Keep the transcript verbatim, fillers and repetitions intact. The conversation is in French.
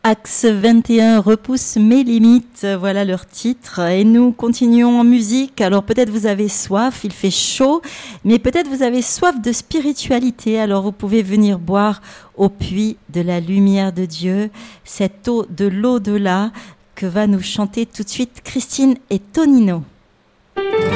Axe vingt et un repousse mes limites, voilà leur titre. Et nous continuons en musique. Alors peut-être vous avez soif, il fait chaud, mais peut-être vous avez soif de spiritualité. Alors vous pouvez venir boire au puits de la lumière de Dieu, cette eau de l'au-delà que va nous chanter tout de suite Christine et Tonino.